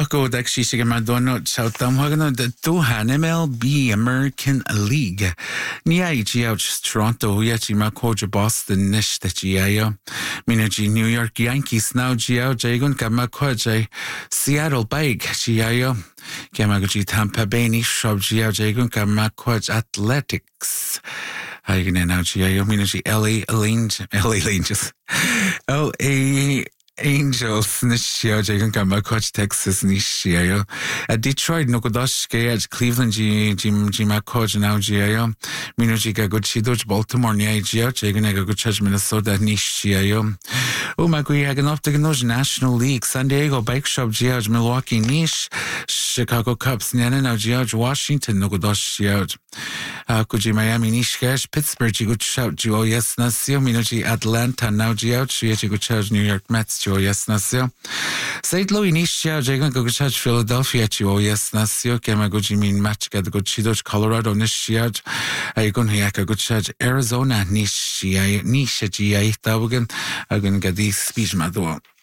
go dak si sig ma dono chautam hagano the two MLB American League. Ni ai gi out Toronto ya chi ma coach Boston nish that gi ayo. Mina gi New York Yankees now gi out jagon kama coach Seattle Bike gi ayo. Kama gi Tampa Bay ni shop gi out jagon kama coach Athletics. Hagen now gi ayo mina gi LA Rangers. LA Angels nishio jagan kama coach Texas nishio. Detroit no godoshke at Cleveland Jim coach now gio. Minoji ga good chido Baltimore ni gio jagan ga good church Minnesota nishio. Oh my god hagan up the National League San Diego Bike Shop gio Milwaukee niche Chicago Cubs nana now gio Washington no godoshio. Kuji Miami nishkesh Pittsburgh good shout gio yes nasio Minoji Atlanta now gio chi good charge New York Mets yes nasio. St. Louis nishia jagan go charge Philadelphia yes nasio kema go jimin match get go chido Colorado nishia agon hiaka go charge Arizona nishia nisha gi tabugan agon get these speech madwa.